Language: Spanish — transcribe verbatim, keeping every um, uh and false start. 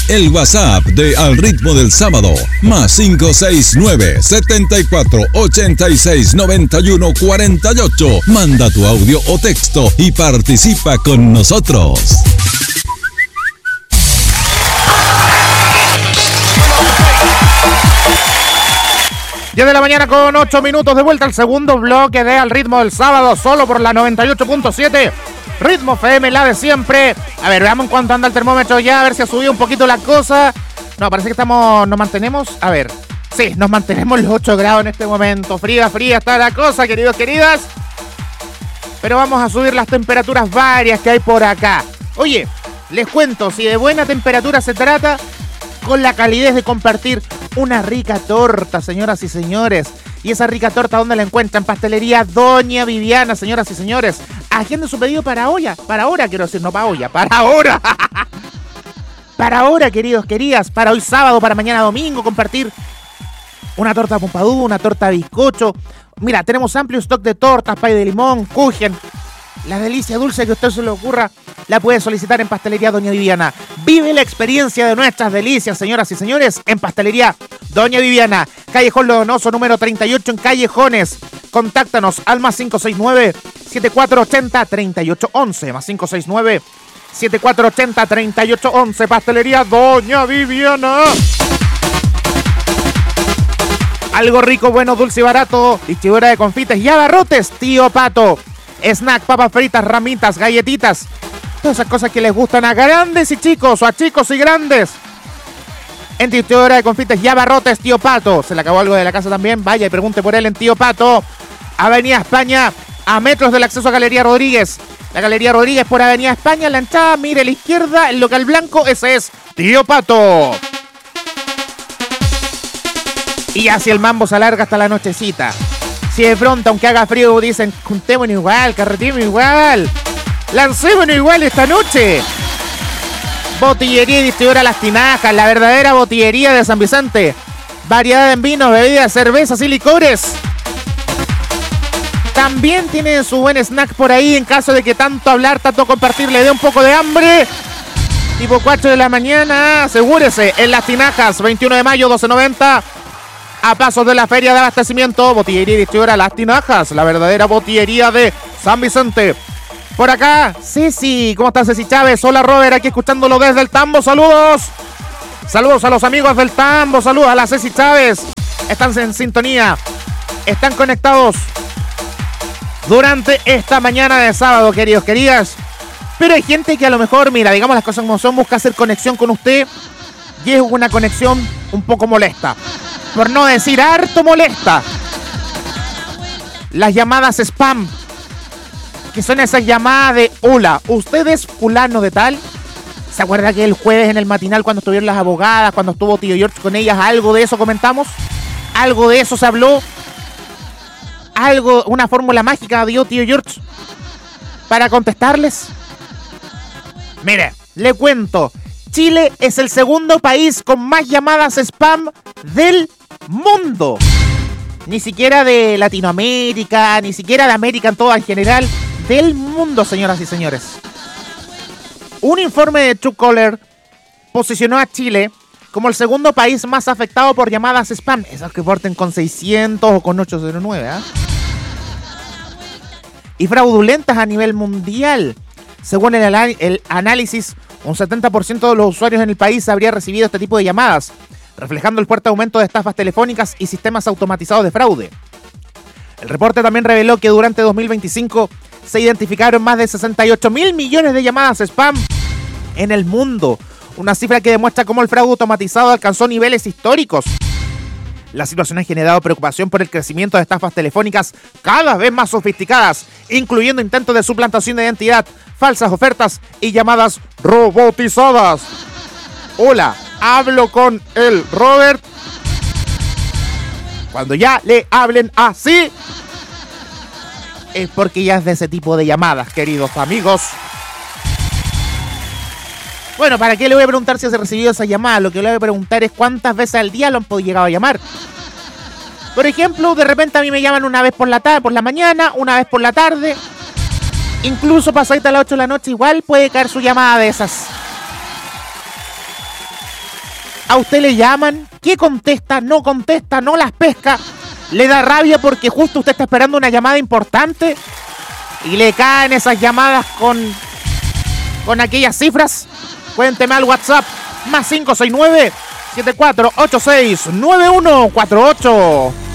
El WhatsApp de Al Ritmo del Sábado, más cinco seis nueve, setenta y cuatro, ochenta y seis, noventa y uno, cuarenta y ocho. Manda tu audio o texto y participa con nosotros. diez de la mañana con ocho minutos, de vuelta al segundo bloque de Al Ritmo del Sábado, solo por la noventa y ocho punto siete. Ritmo F M, la de siempre. A ver, veamos en cuánto anda el termómetro ya, a ver si ha subido un poquito la cosa. No, parece que estamos, nos mantenemos, a ver, sí, nos mantenemos los ocho grados en este momento. Fría, fría está la cosa, queridos, queridas. Pero vamos a subir las temperaturas varias que hay por acá. Oye, les cuento, si de buena temperatura se trata, con la calidez de compartir una rica torta, señoras y señores. Y esa rica torta, ¿dónde la encuentran? Pastelería Doña Viviana, señoras y señores. Agenden su pedido para hoy, para ahora, quiero decir, no para hoy, para ahora. Para ahora, queridos, queridas, para hoy sábado, para mañana domingo, compartir una torta pompadú, una torta bizcocho. Mira, tenemos amplio stock de tortas, pay de limón, kuchen. La delicia dulce que a usted se le ocurra, la puede solicitar en Pastelería Doña Viviana. Vive la experiencia de nuestras delicias, señoras y señores, en Pastelería Doña Viviana. Callejón Donoso, número treinta y ocho en Callejones. Contáctanos al más cinco seis nueve, siete cuatro ocho cero, tres ocho uno uno. Más cinco seis nueve, siete cuatro ocho cero, tres ocho uno uno. Pastelería Doña Viviana. Algo rico, bueno, dulce y barato. Distribuidora de confites y abarrotes, Tío Pato. Snack, papas fritas, ramitas, galletitas. Todas esas cosas que les gustan a grandes y chicos, o a chicos y grandes. En distribuidora de confites y abarrotes, Tío Pato. ¿Se le acabó algo de la casa también? Vaya y pregunte por él en Tío Pato. Avenida España, a metros del acceso a Galería Rodríguez. La Galería Rodríguez por Avenida España, la entrada, mire a la izquierda, el local blanco, ese es Tío Pato. Y así el mambo se alarga hasta la nochecita. Si de pronto, aunque haga frío, dicen, juntémonos igual, carreteemos igual, lancémonos igual esta noche. Botillería y distribuidora Las Tinajas, la verdadera botillería de San Vicente. Variedad en vinos, bebidas, cervezas y licores. También tienen su buen snack por ahí en caso de que tanto hablar, tanto compartir le dé un poco de hambre. Tipo cuatro de la mañana, asegúrese, en Las Tinajas, veintiuno de mayo, doce noventa. A pasos de la feria de abastecimiento, botillería y distribuidora Las Tinajas, la verdadera botillería de San Vicente. Por acá, Ceci, ¿cómo estás, Ceci Chávez? Hola, Robert, aquí escuchándolo desde el Tambo, saludos. Saludos a los amigos del Tambo, saludos a la Ceci Chávez. Están en sintonía, están conectados durante esta mañana de sábado, queridos, queridas. Pero hay gente que a lo mejor, mira, digamos las cosas como son, busca hacer conexión con usted y es una conexión un poco molesta. Por no decir harto molesta. Las llamadas spam. Que son esas llamadas de hola, ¿usted es fulano de tal? ¿Se acuerda que el jueves en el matinal cuando estuvieron las abogadas, cuando estuvo Tío George con ellas, algo de eso comentamos? ¿Algo de eso se habló? ¿Algo, una fórmula mágica dio Tío George para contestarles? Mire, le cuento. Chile es el segundo país con más llamadas spam del mundo. Ni siquiera de Latinoamérica, ni siquiera de América en todo en general. Del mundo, señoras y señores. Un informe de Truecaller posicionó a Chile como el segundo país más afectado por llamadas spam. Esas que parten con seiscientos o con ochocientos nueve, ¿eh? Y fraudulentas a nivel mundial. Según el, el análisis, un setenta por ciento de los usuarios en el país habría recibido este tipo de llamadas, reflejando el fuerte aumento de estafas telefónicas y sistemas automatizados de fraude. El reporte también reveló que durante dos mil veinticinco se identificaron más de sesenta y ocho mil millones de llamadas spam en el mundo, una cifra que demuestra cómo el fraude automatizado alcanzó niveles históricos. La situación ha generado preocupación por el crecimiento de estafas telefónicas cada vez más sofisticadas, incluyendo intentos de suplantación de identidad, falsas ofertas y llamadas robotizadas. Hola, hablo con el Robert. Cuando ya le hablen así, es porque ya es de ese tipo de llamadas, queridos amigos. Bueno, ¿para qué le voy a preguntar si se recibió esa llamada? Lo que le voy a preguntar es cuántas veces al día lo han podido llegar a llamar. Por ejemplo, de repente a mí me llaman una vez por la tarde, por la mañana, una vez por la tarde. Incluso pasadita a las ocho de la noche igual puede caer su llamada de esas. A usted le llaman, ¿qué contesta? No contesta, no las pesca. Le da rabia porque justo usted está esperando una llamada importante y le caen esas llamadas con, con aquellas cifras. Cuénteme al WhatsApp, más cinco seis nueve, siete cuatro ocho seis, nueve uno cuatro ocho.